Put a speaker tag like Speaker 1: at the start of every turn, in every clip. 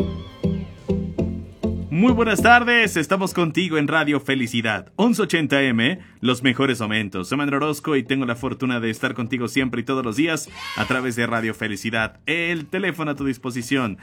Speaker 1: Muy buenas tardes, estamos contigo en Radio Felicidad, 1180M, los mejores momentos. Soy Manuel Orozco y tengo la fortuna de estar contigo siempre y todos los días a través de Radio Felicidad. El teléfono a tu disposición,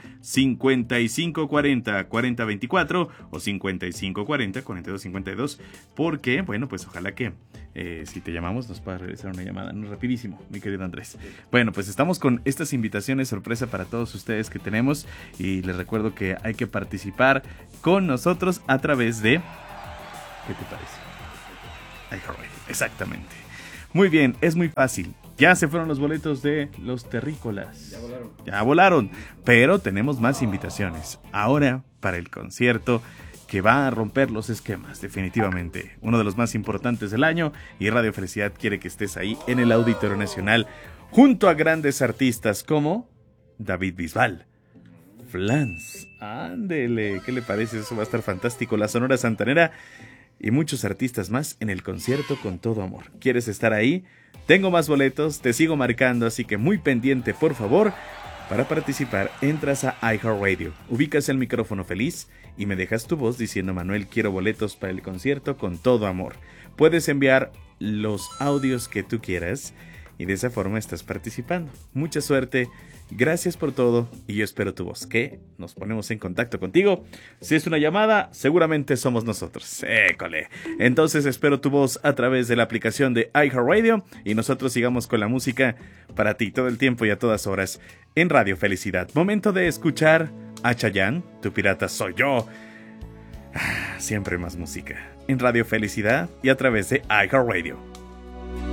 Speaker 1: 5540-4024 o 5540-4252, porque, bueno, pues ojalá que si te llamamos nos puedas regresar una llamada, no, rapidísimo, mi querido Andrés. Bueno, pues estamos con estas invitaciones sorpresa para todos ustedes que tenemos y les recuerdo que hay que participar con nosotros a través de... ¿Qué te parece? iHeartRadio, exactamente. Muy bien, es muy fácil. Ya se fueron los boletos de los terrícolas. Ya volaron. Pero tenemos más invitaciones. Ahora para el concierto que va a romper los esquemas, definitivamente. Uno de los más importantes del año. Y Radio Felicidad quiere que estés ahí en el Auditorio Nacional junto a grandes artistas como David Bisbal, Flans, ándele, ¿qué le parece? Eso va a estar fantástico. La Sonora Santanera y muchos artistas más en el concierto Con Todo Amor. ¿Quieres estar ahí? Tengo más boletos, te sigo marcando, así que muy pendiente, por favor. Para participar, entras a iHeartRadio, ubicas el micrófono feliz y me dejas tu voz diciendo: Manuel, quiero boletos para el concierto Con Todo Amor. Puedes enviar los audios que tú quieras y de esa forma estás participando. Mucha suerte. Gracias por todo y yo espero tu voz, que nos ponemos en contacto contigo. Si es una llamada, seguramente somos nosotros. ¡École! Entonces espero tu voz a través de la aplicación de iHeartRadio y nosotros sigamos con la música para ti todo el tiempo y a todas horas en Radio Felicidad. Momento de escuchar a Chayanne, Tu pirata soy yo. Siempre más música en Radio Felicidad y a través de iHeartRadio.